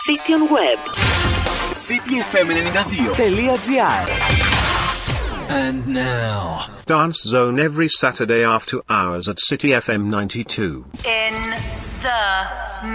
City on Web. cityfm92.gr. And now, Dance Zone every Saturday after hours at City FM 92. In the